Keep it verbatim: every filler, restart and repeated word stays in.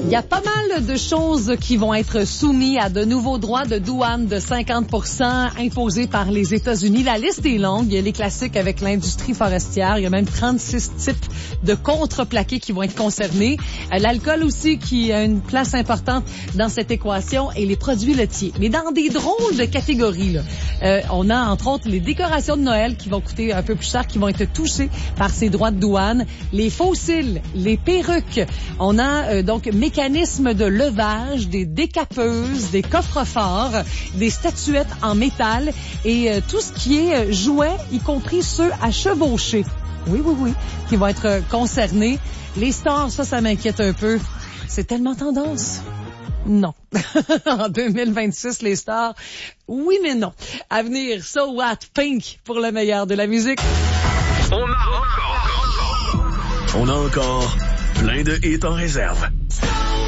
Il y a pas mal de choses qui vont être soumises à de nouveaux droits de douane de cinquante pour cent imposés par les États-Unis. La liste est longue. Il y a les classiques avec l'industrie forestière. Il y a même trente-six types de contreplaqués qui vont être concernés. Euh, l'alcool aussi qui a une place importante dans cette équation et les produits laitiers. Mais dans des drôles de catégories, là, euh, on a entre autres les décorations de Noël qui vont coûter un peu plus cher, qui vont être touchées par ces droits de douane. Les fossiles, les perruques. On a euh, donc mécanismes de levage, des décapeuses, des coffres-forts, des statuettes en métal et euh, tout ce qui est euh, jouets, y compris ceux à chevaucher. Oui, oui, oui, qui vont être euh, concernés. Les stars, ça, ça m'inquiète un peu. C'est tellement tendance. Non. En deux mille vingt-six, les stars, oui mais non. À venir, So What, Pink pour le meilleur de la musique. On a encore, on a encore plein de hits en réserve.